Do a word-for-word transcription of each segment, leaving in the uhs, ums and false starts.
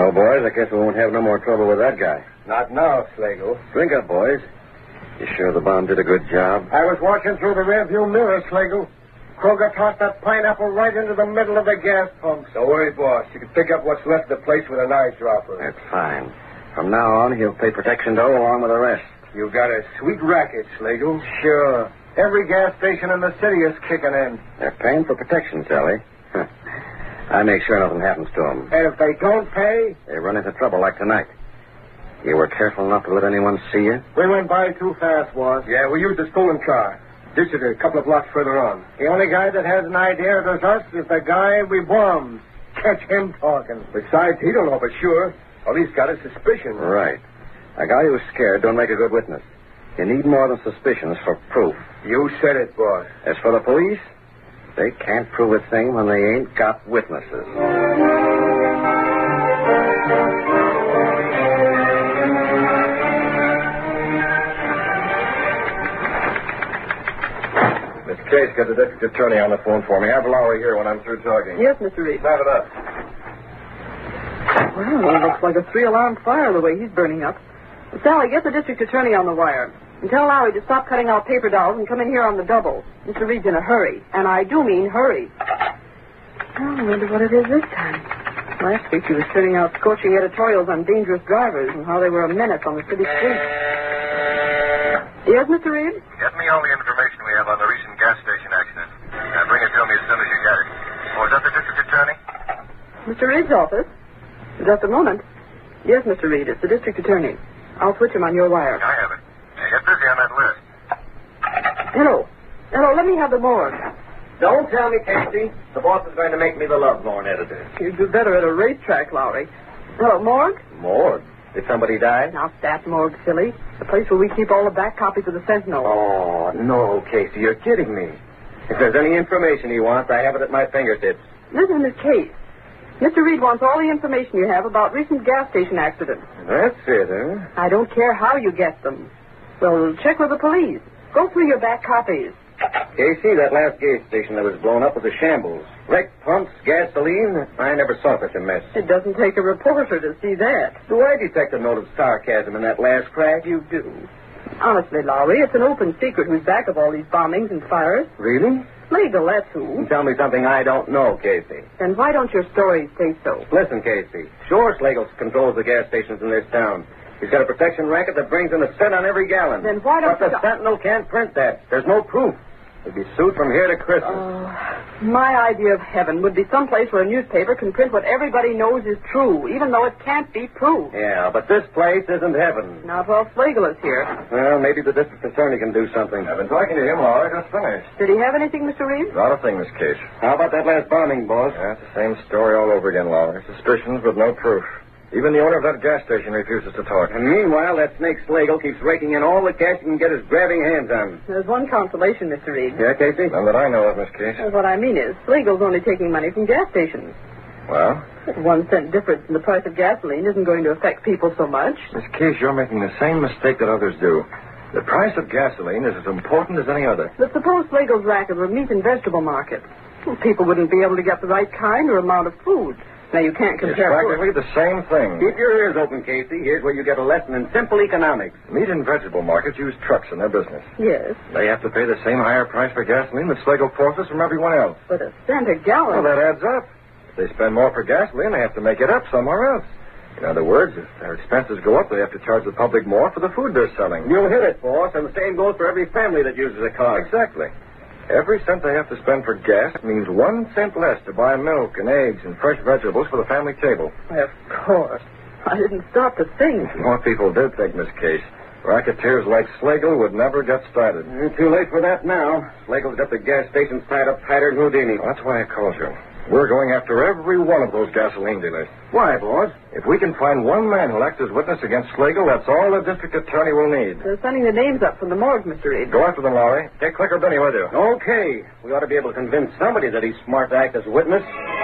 Well, boys, I guess we won't have no more trouble with that guy. Not now, Slagle. Drink up, boys. You sure the bomb did a good job? I was watching through the rearview mirror, Slagle. Kroger tossed that pineapple right into the middle of the gas pump. Don't worry, boss. You can pick up what's left of the place with an eyedropper. That's fine. From now on, he'll pay protection dough along with the rest. You got a sweet racket, Slagle. Sure. Every gas station in the city is kicking in. They're paying for protection, Sally. I make sure nothing happens to them. And if they don't pay? They run into trouble like tonight. You were careful enough to let anyone see you? We went by too fast, boss. Yeah, we used a stolen car. Ditched it a couple of blocks further on. The only guy that has an idea of us is the guy we bombed. Catch him talking. Besides, he don't know for sure. All he's got is suspicion. Right. A guy who's scared don't make a good witness. You need more than suspicions for proof. You said it, boss. As for the police, they can't prove a thing when they ain't got witnesses. Miss Case, got the district attorney on the phone for me. Have Lowry here when I'm through talking. Yes, Mister Reed. Snap it up. Well, it looks like a three-alarm fire the way he's burning up. Sally, get the district attorney on the wire. And tell Lowry to stop cutting out paper dolls and come in here on the double. Mister Reed's in a hurry. And I do mean hurry. Oh, I wonder what it is this time. Last week he was turning out scorching editorials on dangerous drivers and how they were a menace on the city streets. Yes, Mister Reed? Get me all the information we have on the recent gas station accident. And bring it to me as soon as you get it. Oh, is that the district attorney? Mister Reed's office? Just a moment. Yes, Mister Reed, it's the district attorney. I'll switch him on your wire. I have it. Now, get busy on that list. Hello. Hello, let me have the morgue. Don't tell me, Casey. The boss is going to make me the Lovelorn editor. You'd do better at a racetrack, Lowry. Hello, morgue? Morgue? Did somebody die? Not that morgue, silly. The place where we keep all the back copies of the Sentinel. Oh, no, Casey, you're kidding me. If there's any information he wants, I have it at my fingertips. Listen to this case. Mister Reed wants all the information you have about recent gas station accidents. That's it, huh? I don't care how you get them. Well, check with the police. Go through your back copies. Casey, that last gas station that was blown up was a shambles. Wrecked pumps, gasoline. I never saw such a mess. It doesn't take a reporter to see that. Do I detect a note of sarcasm in that last crack? You do. Honestly, Lowry, it's an open secret who's back of all these bombings and fires. Really? Legal, that's who. Tell me something I don't know, Casey. Then why don't your stories say so? Listen, Casey. Sure, Slagle controls the gas stations in this town. He's got a protection racket that brings in a cent on every gallon. Then why don't But the you... Sentinel can't print that. There's no proof. He'll be sued from here to Christmas. Oh, my idea of heaven would be someplace where a newspaper can print what everybody knows is true, even though it can't be proved. Yeah, but this place isn't heaven. Not while Slagle is here. Well, maybe the district attorney can do something. I've been talking to him, Lowry. Just finished. Did he have anything, Mister Reed? Not a thing, Miss Case. How about that last bombing, boss? Yeah, it's the same story all over again, Lowry. Suspicions, but no proof. Even the owner of that gas station refuses to talk. And meanwhile, that snake Slagle keeps raking in all the cash he can get his grabbing hands on. There's one consolation, Mister Reed. Yeah, Casey? None that I know of, Miss Case. Well, what I mean is, Slagle's only taking money from gas stations. Well? One cent difference in the price of gasoline isn't going to affect people so much. Miss Case, you're making the same mistake that others do. The price of gasoline is as important as any other. But suppose Slagle's racket were meat and vegetable market. Well, people wouldn't be able to get the right kind or amount of food. Now, you can't It's compare... practically the same thing. Keep your ears open, Casey. Here's where you get a lesson in simple economics. Meat and vegetable markets use trucks in their business. Yes, They have to pay the same higher price for gasoline that Slagle forces from everyone else. but a cent a gallon... Well, that adds up. If they spend more for gasoline, they have to make it up somewhere else. In other words, if their expenses go up, they have to charge the public more for the food they're selling. You'll hit it, boss, and the same goes for every family that uses a car. Exactly. Every cent they have to spend for gas means one cent less to buy milk and eggs and fresh vegetables for the family table. Why, of course. I didn't stop to think. More people did think, Miss Case. Racketeers like Slagle would never get started. It's too late for that now. Slagle's got the gas stations tied up tighter than Houdini. That's why I called you. We're going after every one of those gasoline dealers. Why, boss? If we can find one man who'll act as witness against Slagle, that's all the district attorney will need. They're sending the names up from the morgue, Mister Reed. Go after them, Lowry. Take Clicker Benny with you. Okay. We ought to be able to convince somebody that he's smart to act as a witness.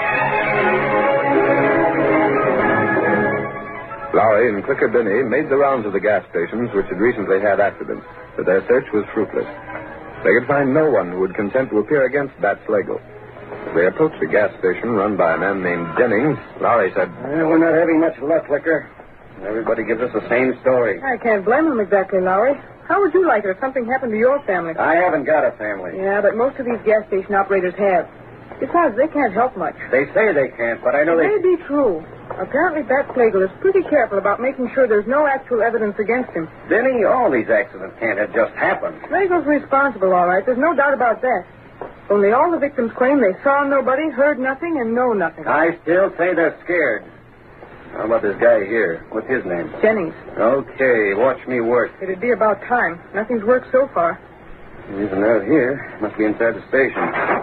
Lowry and Clicker Benny made the rounds of the gas stations which had recently had accidents, but their search was fruitless. They could find no one who would consent to appear against Bat Slagle. As they approached the gas station run by a man named Jennings, Lowry said, Well, we're not having much luck, Liquor. Everybody gives us the same story. I can't blame them exactly, Lowry. How would you like it if something happened to your family? I haven't got a family. Yeah, but most of these gas station operators have. Besides, they can't help much. They say they can't, but I know It they... may be true. Apparently, Bat Slagle is pretty careful about making sure there's no actual evidence against him. Denny, all these accidents can't have just happened. Slagle's responsible, all right. There's no doubt about that. Only all the victims claim they saw nobody, heard nothing, and know nothing. I still say they're scared. How about this guy here? What's his name? Jennings. Okay, watch me work. It'd be about time. Nothing's worked so far. He isn't out here. Must be inside the station.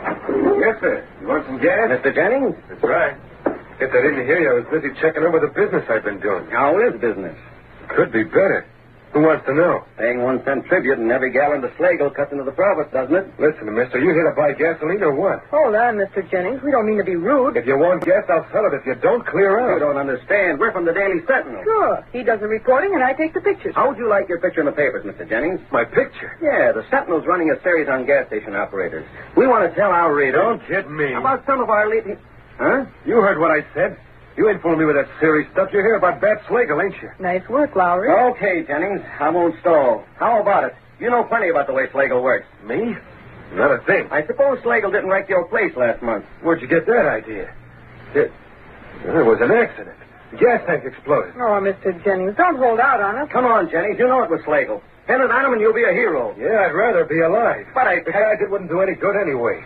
Yes, sir. You want some gas? Mister Jennings? That's right. Guess I didn't hear you. I was busy checking over the business I've been doing. How is business? Could be better. Who wants to know? Paying one cent tribute and every gallon to Slagle cuts into the profit, doesn't it? Listen, mister, you here to buy gasoline or what? Hold on, Mister Jennings. We don't mean to be rude. If you want gas, I'll sell it. If you don't, clear You out. don't understand. We're from the Daily Sentinel. Sure. He does the reporting, and I take the pictures. How would you like your picture in the papers, Mister Jennings? My picture? Yeah, the Sentinel's running a series on gas station operators. We want to tell our readers... Don't kid me. About some of our leading... Huh? You heard what I said. You ain't fooling me with that serious stuff. You're here about Bat Slagle, ain't you? Nice work, Lowry. Okay, Jennings. I won't stall. How about it? You know plenty about the way Slagle works. Me? Not a thing. I suppose Slagle didn't wreck your place last month. Where'd you get that idea? It, it was an accident. The gas tank exploded. Oh, Mister Jennings, don't hold out on us. Come on, Jennings. You know it was Slagle. Pin it on him and you'll be a hero. Yeah, I'd rather be alive. But I... Besides, it wouldn't do any good anyway.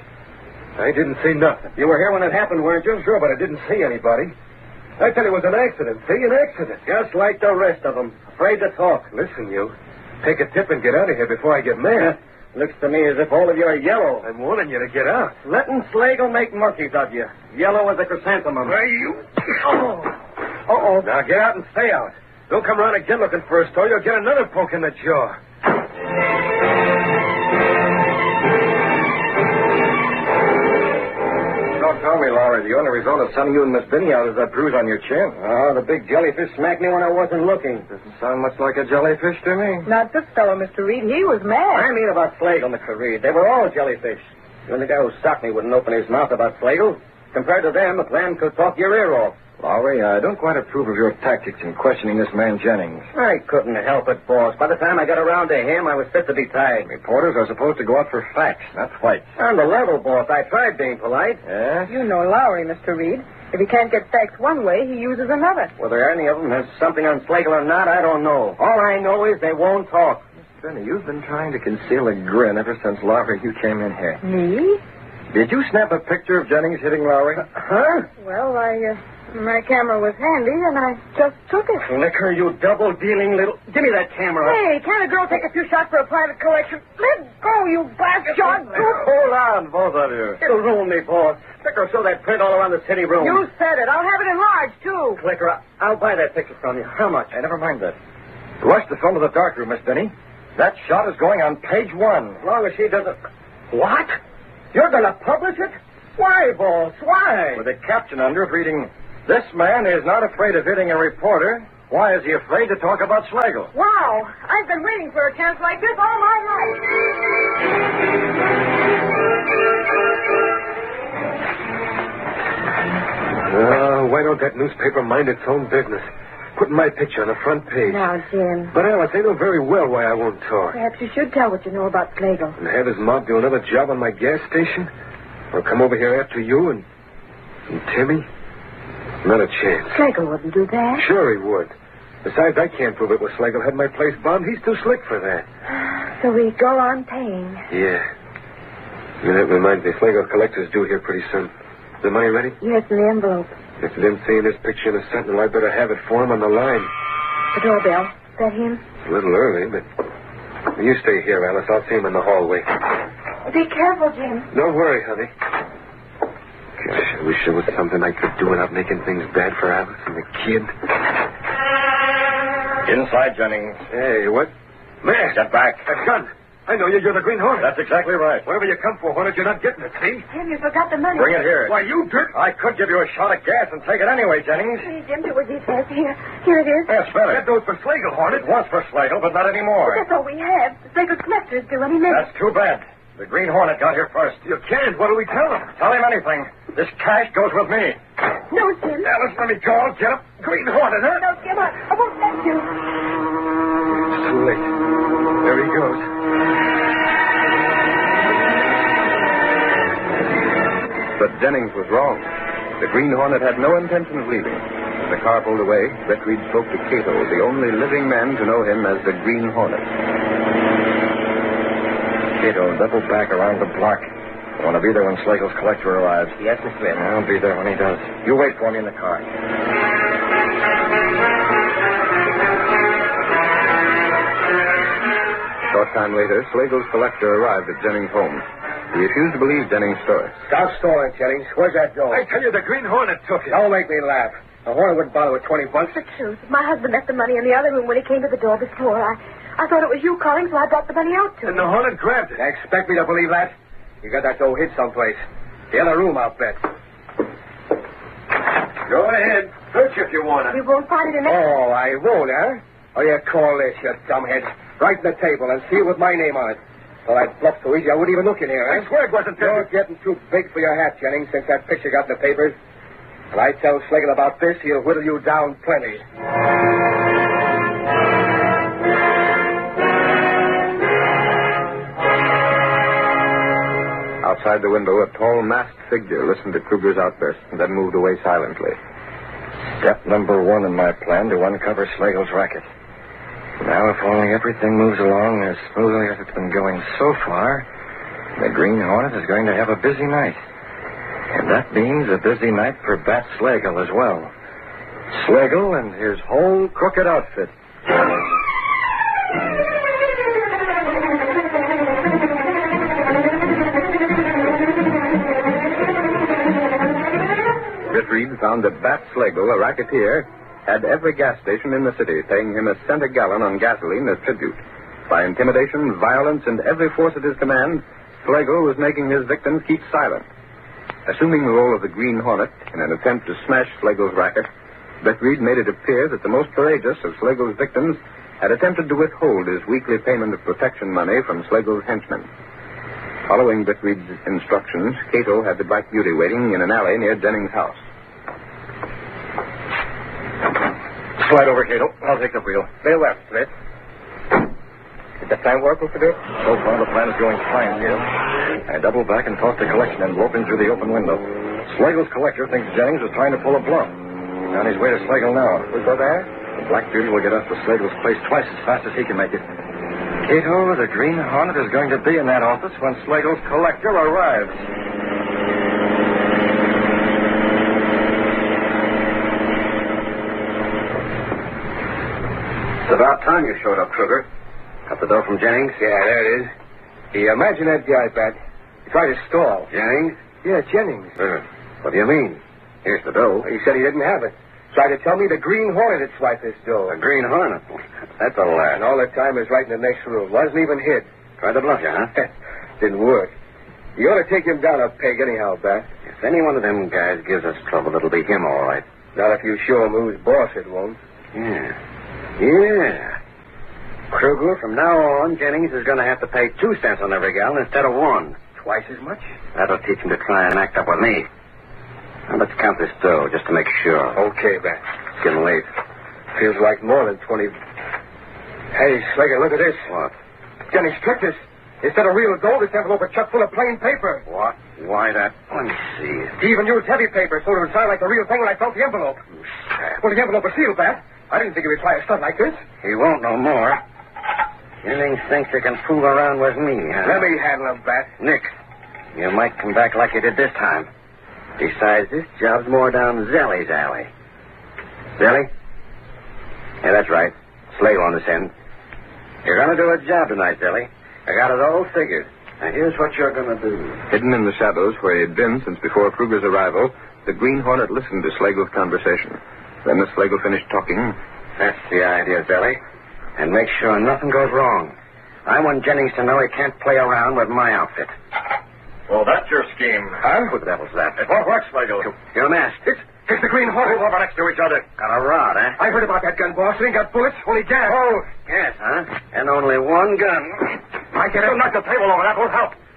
I didn't see nothing. You were here when it happened, weren't you? Sure, but I didn't see anybody. I tell you, it was an accident. See, an accident. Just like the rest of them. Afraid to talk. Listen, you. Take a tip and get out of here before I get mad. Looks to me as if all of you are yellow. I'm warning you to get out. Letting Slagle make monkeys of you. Yellow as a chrysanthemum. Why, you... Oh. Uh-oh. Now get out and stay out. Don't come around again looking for a store. You'll get another poke in the jaw. Don't tell me, Lowry. The only result of sending you and Miss Binney out is that bruise on your chin. Oh, the big jellyfish smacked me when I wasn't looking. Doesn't sound much like a jellyfish to me. Not this fellow, Mister Reed. He was mad. I mean about Slagle, Mister Reed. They were all jellyfish. Even the guy who stopped me wouldn't open his mouth about Slagle. Compared to them, a plan could talk your ear off. Lowry, I don't quite approve of your tactics in questioning this man Jennings. I couldn't help it, boss. By the time I got around to him, I was fit to be tied. Reporters are supposed to go out for facts, not fights. On the level, boss. I tried being polite. Yes? You know Lowry, Mister Reed. If he can't get facts one way, he uses another. Whether any of them has something on Slagle or not, I don't know. All I know is they won't talk. Benny, you've been trying to conceal a grin ever since Lowry you came in here. Me? Did you snap a picture of Jennings hitting Lowry? Huh? Well, I, uh, my camera was handy, and I just took it. Liquor, you double-dealing little... Give me that camera. Hey, can't a girl take a few shots for a private collection? Let go, you bastard! Hold on, both of you. It'll ruin me, boss. Liquor, show that print all around the city room. You said it. I'll have it enlarged, too. Liquor, I'll buy that picture from you. How much? Hey, never mind that. Rush the film to the darkroom, Miss Benny. That shot is going on page one. As long as she doesn't... What? You're going to publish it? Why, boss? Why? With a caption under it reading, "This man is not afraid of hitting a reporter. Why is he afraid to talk about Slagle?" Wow. I've been waiting for a chance like this all my life. Oh, why don't that newspaper mind its own business? Putting my picture on the front page. Now, Jim. But, Alice, they know very well why I won't talk. Perhaps you should tell what you know about Slagle. And have his mob do another job on my gas station? Or come over here after you and... and Timmy? Not a chance. Slagle wouldn't do that. Sure he would. Besides, I can't prove it was Slagle had my place bombed. He's too slick for that. So we go on paying. Yeah. And that reminds me, Slagle collector's due here pretty soon. Is the money ready? Yes, in the envelope. If you didn't see this picture in the Sentinel, I better have it for him on the line. The doorbell. Is that him? A little early, but... You stay here, Alice. I'll see him in the hallway. Be careful, Jim. Don't worry, honey. Gosh, I wish there was something I could do without making things bad for Alice and the kid. Inside, Jennings. Hey, what? Man! Get back. That gun. I know you. You're the Green Hornet. That's exactly right. Wherever you come for, Hornet, you're not getting it, see? Jim, you forgot the money. Bring it here. Why, you dirt. I could give you a shot of gas and take it anyway, Jennings. Hey, Jim, do what he says. Here. Here it is. Yes, better. That goes for Slagle, Hornet. It was for Slagle, but not anymore. That's all we have. Slagle collectors do any minute. That's too bad. The Green Hornet got here first. You can't. What'll we tell him? Tell him anything. This cash goes with me. No, Jim. Alice, let me go. Get up. Green Hornet, huh? No, Jim, I, I won't let you. It's too late. There he goes. But Jennings was wrong. The Green Hornet had no intention of leaving. As the car pulled away, Betteridge spoke to Cato, the only living man to know him as the Green Hornet. Cato, double back around the block. I want to be there when Slagle's collector arrives. Yes, Mister Smith. I'll be there when he does. You wait for me in the car. Short time later, Slagle's collector arrived at Jennings' home. He refused to believe Jennings' story. Stop stalling, Jennings. Where's that door? I tell you, the Green Hornet took it. Don't make me laugh. A Hornet wouldn't bother with twenty bucks. The truth. My husband left the money in the other room when he came to the door before. I, I thought it was you calling, so I brought the money out to him. And the Hornet grabbed it. You expect me to believe that? You got that dough hid someplace. The other room, I'll bet. Go ahead. Search if you want it. You won't find it in there. Oh, I won't, huh? Oh, you call this, you dumbhead. Right in the table and seal with my name on it. Well, I'd bluff so easy I wouldn't even look in here, huh? I swear it wasn't You're getting too big for your hat, Jennings, since that picture got in the papers. When I tell Slagle about this, he'll whittle you down plenty. Outside the window, a tall, masked figure listened to Kruger's outburst and then moved away silently. Step number one in my plan to uncover Slagle's racket. Now, if only everything moves along as smoothly as it's been going so far, the Green Hornet is going to have a busy night. And that means a busy night for Bat Slagle as well. Slagle and his whole crooked outfit. Betteridge found that Bat Slagle, a racketeer, had every gas station in the city paying him a cent a gallon on gasoline as tribute. By intimidation, violence, and every force at his command, Slagle was making his victims keep silent. Assuming the role of the Green Hornet in an attempt to smash Slagle's racket, Betteridge made it appear that the most courageous of Slagle's victims had attempted to withhold his weekly payment of protection money from Slagle's henchmen. Following Betteridge's instructions, Cato had the Black Beauty waiting in an alley near Jennings' house. Slide over, Cato. I'll take the wheel. Stay left, Smith. Did the plan work, Mister Bill? So far, the plan is going fine, Cato. I double back and toss the collection envelope in through the open window. Slagle's collector thinks Jennings is trying to pull a bluff. On his way to Slagle now. We go there? The Black Beauty will get us to Slagle's place twice as fast as he can make it. Cato, the Green Hornet is going to be in that office when Slagle's collector arrives. It's about time you showed up, Kruger. Got the dough from Jennings? Yeah, there it is. Hey, imagine that guy, Bat. He tried to stall. Jennings? Yeah, Jennings. Uh, what do you mean? Here's the dough. He said he didn't have it. Tried to tell me the Green Hornet had swiped this dough. The Green Hornet? That's a laugh. And all the time was right in the next room. Wasn't even hid. Tried to bluff you, huh? Didn't work. You ought to take him down a peg anyhow, Bat. If any one of them guys gives us trouble, it'll be him, all right. Not if you show him who's boss, it won't. Yeah. Yeah. Kruger, from now on, Jennings is going to have to pay two cents on every gallon instead of one. Twice as much? That'll teach him to try and act up with me. Now, let's count this dough just to make sure. Okay, Bat. It's getting late. Feels like more than twenty. Hey, Slagle, look at this. What? Jennings tricked us. Instead of real gold, this envelope is chock full of plain paper. What? Why that? Let me see. He even used heavy paper so it would sound like the real thing when I felt the envelope. Well, the envelope was sealed, Bat. I didn't think he would try a stunt like this. He won't no more. Jennings thinks he can fool around with me, huh? Let me handle him, Bat. Nick, you might come back like you did this time. Besides, this job's more down Zelly's alley. Zelly? Yeah, that's right. Slagle on this end. You're going to do a job tonight, Zelly. I got it all figured. Now, here's what you're going to do. Hidden in the shadows where he had been since before Kruger's arrival, the Green Hornet listened to Slagle's conversation. Then as Slagle finished talking... That's the idea, Zelly. And make sure nothing goes wrong. I want Jennings to know he can't play around with my outfit. Well, that's your scheme. Huh? Who the devil's that? It won't work, Slagle. You're masked. It's, it's the Green Hornet. Move over next to each other. Got a rod, eh? I heard about that gun, boss. It ain't got bullets, only gas. Oh, gas, huh? And only one gun. I get it. Don't knock the table over. That won't help.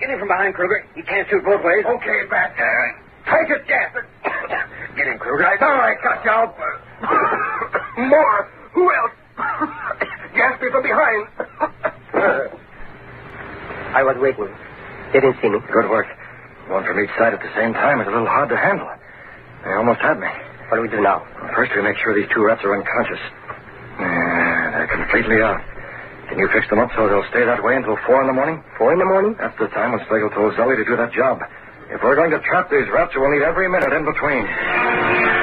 Get him from behind, Kruger. He can't shoot both ways. Okay, Bat. Uh, take it, Gaspard. Get him, Kruger. I All right, got you. I'll... More. Who else? Gaspard from behind. I was waiting. They didn't see me. Good work. One from each side at the same time is a little hard to handle. They almost had me. What do we do now? First, we make sure these two rats are unconscious. Yeah, they're completely out. Can you fix them up so they'll stay that way until four in the morning? Four in the morning? That's the time when Slagle told Zelly to do that job. If we're going to trap these rats, we'll need every minute in between.